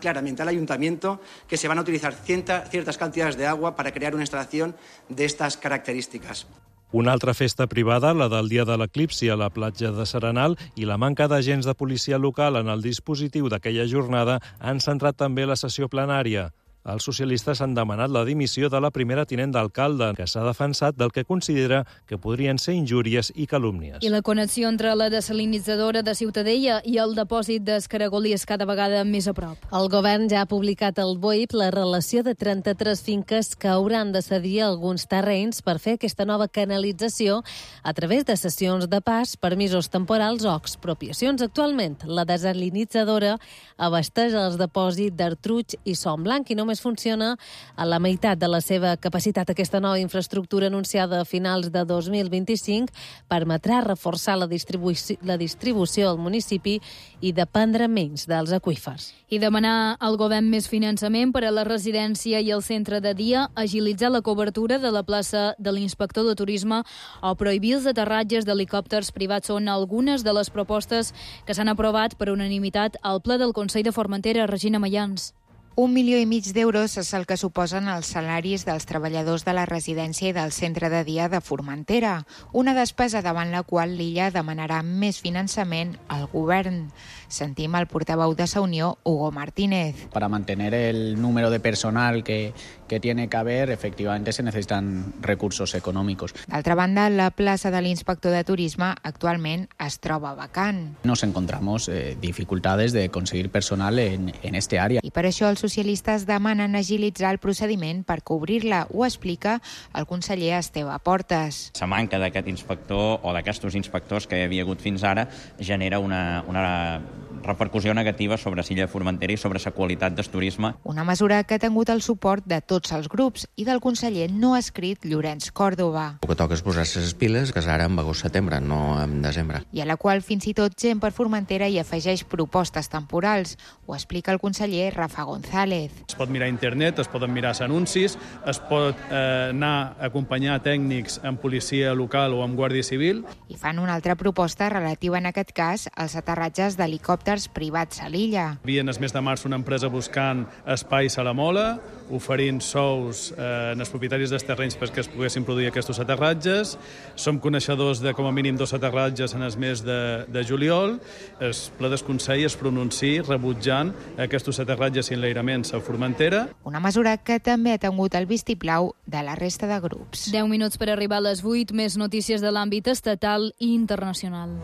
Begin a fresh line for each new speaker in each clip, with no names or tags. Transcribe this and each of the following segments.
claramente al ayuntamiento que se van a utilizar ciertas cantidades de agua para crear una instalación de estas características.
Una altra festa privada, la del dia de l'eclipsi a la platja de Serenal, i la manca d'agents de policia local en el dispositiu d'aquella jornada han centrat també la sessió plenària. Els socialistes han demanat la dimissió de la primera tinent d'alcalde, que s'ha defensat del que considera que podrien ser injúries i calúmnies.
I la connexió entre la desalinitzadora de Ciutadella i el depòsit d'Escaragoli és cada vegada més a prop.
El govern ja ha publicat al BOIP la relació de 33 finques que hauran de cedir alguns terrenys per fer aquesta nova canalització a través de cessions de pas, permisos temporals o expropiacions. Actualment, la desalinitzadora abasteix els depòsits d'Artruig i Son Blanc i només funciona a la meitat de la seva capacitat. Aquesta nova infraestructura anunciada a finals de 2025 permetrà reforçar la distribució al municipi i dependre menys dels aqüífers.
I demanar al govern més finançament per a la residència i el centre de dia, agilitzar la cobertura de la plaça de l'inspector de turisme o prohibir els aterratges d'helicòpters privats són algunes de les propostes que s'han aprovat per unanimitat al ple del Consell de Formentera. Regina Mayans.
1,5 milió d'euros és el que suposen els salaris dels treballadors de la residència i del centre de dia de Formentera, una despesa davant la qual l'illa demanarà més finançament al govern. Sentim el portaveu de Saunió, Hugo Martínez.
Para mantener el número de personal que tiene que haber, efectivamente se necesitan recursos económicos.
D'altra banda, la plaça de l'inspector de turisme actualment es troba vacant.
Nos encontramos dificultades de conseguir personal en este área.
I per això els socialistes demanen agilitzar el procediment per cobrir-la. Ho explica el conseller Esteve Portes.
La manca d'aquest inspector o d'aquests inspectors que hi havia hagut fins ara genera una repercussió negativa sobre Silla de Formentera i sobre la qualitat del turisme.
Una mesura que ha tingut el suport de tots els grups i del conseller no escrit Llorenç Còrdova.
El que toca és posar-se les piles, que és ara en agost-setembre, no en desembre.
I a la qual fins i tot gent per Formentera hi afegeix propostes temporals. Ho explica el conseller Rafa González.
Es pot mirar a internet, es poden mirar anuncis, es pot anar a acompanyar tècnics amb policia local o amb guàrdia civil.
I fan una altra proposta relativa en aquest cas als aterratges d'helicòpters privats a l'illa.
Hi havia el mes de març una empresa buscant espais a la Mola, oferint sous als propietaris dels terrenys perquè es poguessin produir aquests aterratges. Som coneixedors de com a mínim 2 aterratges en el mes de juliol. El ple del Consell es pronunciï rebutjant aquests aterratges i enlairaments a Formentera.
Una mesura que també ha tingut el vistiplau de la resta de grups.
10 minuts per arribar a les 8, més notícies de l'àmbit estatal i internacional.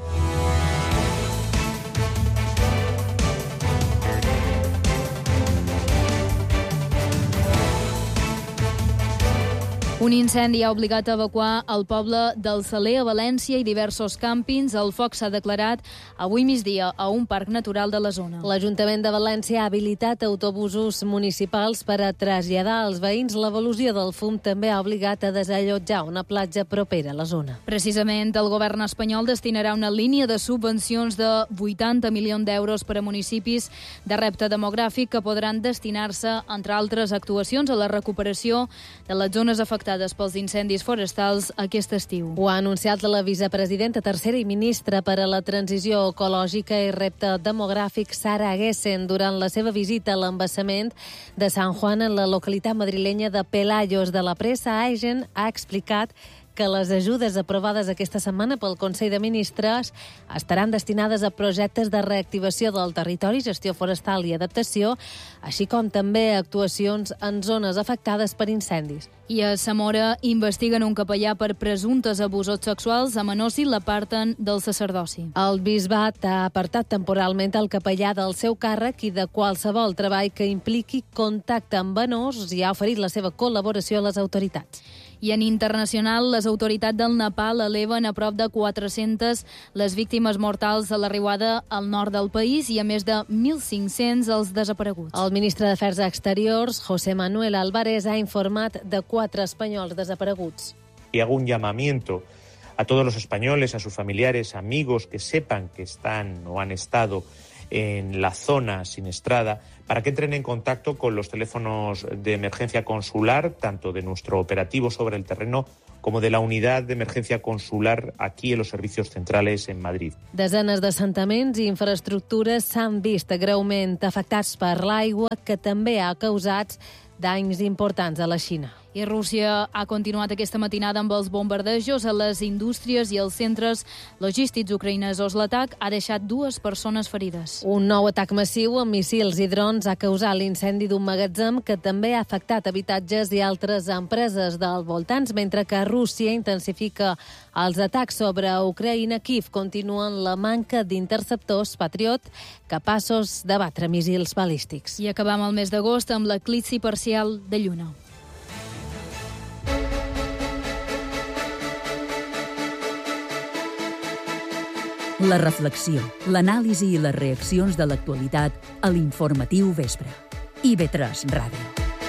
Un incendi ha obligat a evacuar el poble del Saler a València i diversos càmpings. El foc s'ha declarat avui migdia a un parc natural de la zona.
L'Ajuntament de València ha habilitat autobusos municipals per a traslladar als veïns. L'evolució del fum també ha obligat a desallotjar una platja propera a la zona.
Precisament, el govern espanyol destinarà una línia de subvencions de 80 milions d'euros per a municipis de repte demogràfic que podran destinar-se, entre altres actuacions, a la recuperació de les zones afectades pels incendis forestals aquest estiu.
Ho ha anunciat la vicepresidenta tercera i ministra per a la transició ecològica i repte demogràfic, Sara Gessen, durant la seva visita a l'embassament de Sant Juan en la localitat madrilenya de Pelayos. De la pressa, Gessen ha explicat que les ajudes aprovades aquesta setmana pel Consell de Ministres estaran destinades a projectes de reactivació del territori, gestió forestal i adaptació, així com també a actuacions en zones afectades per incendis.
I a Zamora investiguen un capellà per presumptes abusos sexuals a menors i l'aparten del sacerdoci.
El bisbat ha apartat temporalment el capellà del seu càrrec i de qualsevol treball que impliqui contacte amb menors i ha oferit la seva col·laboració a les autoritats.
I en internacional, les autoritats del Nepal eleven a prop de 400 les víctimes mortals a l'arribada al nord del país i a més de 1.500 els desapareguts.
El ministre d'Afers Exteriors, José Manuel Álvarez, ha informat de 4 espanyols desapareguts.
Y hago un llamamiento a todos los españoles, a sus familiares, amigos que sepan que están o han estado en la zona siniestrada, para que entren en contacto con los teléfonos de emergencia consular, tanto de nuestro operativo sobre el terreno como de la unidad de emergencia consular aquí en los servicios centrales en Madrid.
Desenes d'assentaments i infraestructures s'han vist greument afectats per l'aigua, que també ha causat danys importants a la Xina.
I Rússia ha continuat aquesta matinada amb els bombardejos a les indústries i els centres logístics ucraïnesos. L'atac ha deixat 2 persones ferides.
Un nou atac massiu amb missils i drons ha causat l'incendi d'un magatzem que també ha afectat habitatges i altres empreses del voltants, mentre que Rússia intensifica els atacs sobre Ucraïna. Kiev continua en la manca d'interceptors Patriot capaços de batre míssils balístics.
I acabam el mes d'agost amb l'eclipsi parcial de lluna.
La reflexió, l'anàlisi i les reaccions de l'actualitat a l'Informatiu Vespre. IB3 Ràdio.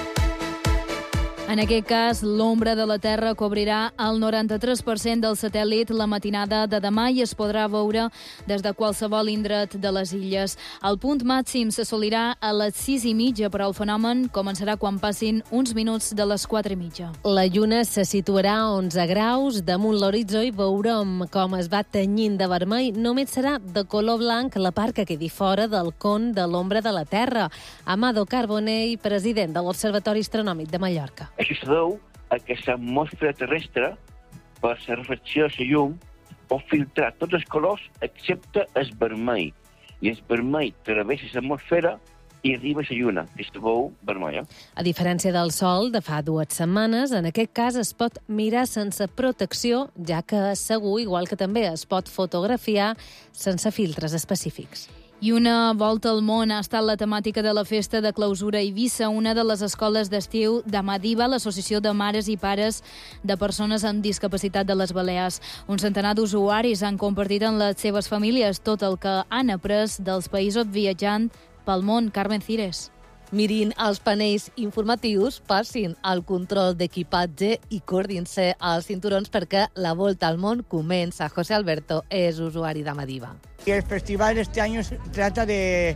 En aquest cas, l'ombra de la Terra cobrirà el 93% del satèl·lit la matinada de demà i es podrà veure des de qualsevol indret de les illes. El punt màxim s'assolirà a les 6:30, però el fenomen començarà quan passin uns minuts de les 4:30.
La lluna se situarà a 11 graus damunt l'horitzó i veurem com es va tenyint de vermell. Només serà de color blanc la part que quedi fora del con de l'ombra de la Terra. Amado Carbonell, president de l'Observatori Astronòmic de Mallorca.
Això es deu a que l'atmosfera terrestre, per la refracció de la llum, pot filtrar tots els colors excepte el vermell. I el vermell travessa l'atmosfera i arriba a la lluna, que es veu vermella.
A diferència del sol de fa 2 setmanes, en aquest cas es pot mirar sense protecció, ja que és segur, igual que també es pot fotografiar sense filtres específics.
I una volta al món ha estat la temàtica de la festa de clausura a Eivissa, una de les escoles d'estiu de Madiba, l'Associació de Mares i Pares de Persones amb Discapacitat de les Balears. Un centenar d'usuaris han compartit en les seves famílies tot el que han après dels països viatjant pel món. Carmen Cires.
Mirin els panells informatius, passin al control d'equipatge i coordin-se als cinturons perquè la volta al món comença. José Alberto és usuari de Madiba.
El festival este año trata de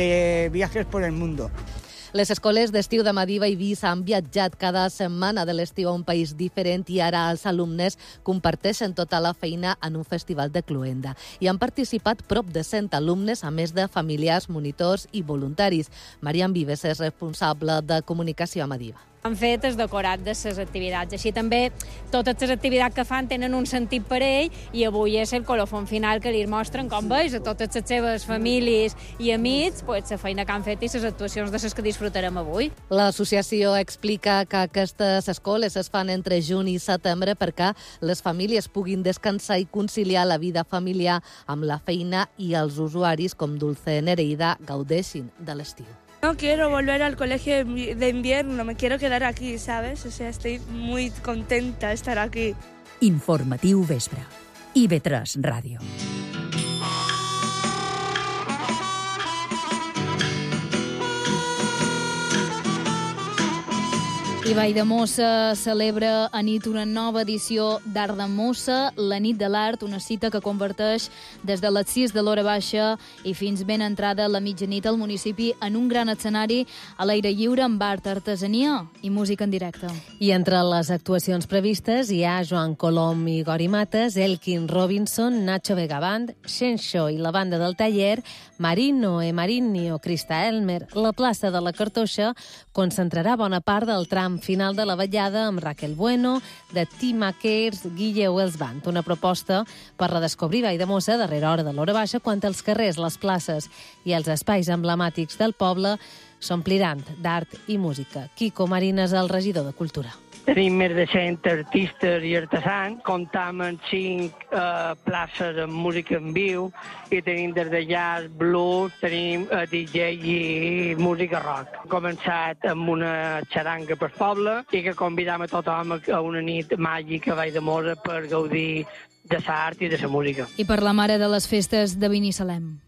viajes por el mundo.
Les escoles d'estiu de Madiba i Eivissa han viatjat cada setmana de l'estiu a un país diferent i ara els alumnes comparteixen tota la feina en un festival de cloenda. Hi han participat prop de 100 alumnes, a més de familiars, monitors i voluntaris. Marian Vives és responsable de comunicació a Madiba.
Han fet el decorat de les activitats. Així també totes les activitats que fan tenen un sentit per ell i avui és el colofon final que li mostren, com veus, a totes les seves famílies i amics, la feina que han fet i les actuacions de les que disfrutarem avui.
L'associació explica que aquestes escoles es fan entre juny i setembre perquè les famílies puguin descansar i conciliar la vida familiar amb la feina i els usuaris com Dulce Nereida gaudeixin de l'estiu.
No quiero volver al colegio de invierno, me quiero quedar aquí, ¿sabes? O sea, estoy muy contenta de estar aquí.
Informatiu Vespre. IB3 Ràdio.
I Valldemossa celebra a nit una nova edició d'Art de Mossa, la nit de l'art, una cita que converteix des de les 6 de l'hora baixa i fins ben entrada a la mitjanit al municipi en un gran escenari a l'aire lliure amb art, artesania i música en directe.
I entre les actuacions previstes hi ha Joan Colom i Gori Mates, Elkin Robinson, Nacho Vegaband, Xenxo i la banda del taller, Marino e Marinho, Krista Elmer. La plaça de la Cartoixa concentrarà bona part del tram final de la ballada amb Raquel Bueno, de Tim Makers, Guille Wells Band. Una proposta per redescobrir Valldemossa darrere hora de l'hora baixa, quan els carrers, les places i els espais emblemàtics del poble s'ompliran d'art i música. Quico Marina és el regidor de Cultura.
Tenim més de 100 artistes i artesans, comptam amb 5 places amb música en viu i tenim des de jazz, blues, tenim DJ i música rock. Hem començat amb una xaranga per poble i que convidam a tothom a una nit màgica a Valldemossa per gaudir de l'art i de la música.
I per la mare de les festes de Binissalem.